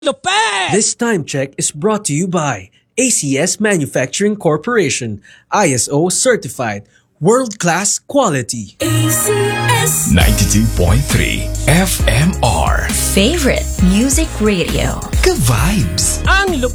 Lupet! This time check is brought to you by ACS Manufacturing Corporation, ISO certified, world-class quality. ACS 92.3 FMR. Favorite Music Radio. Ka-vibes! Ang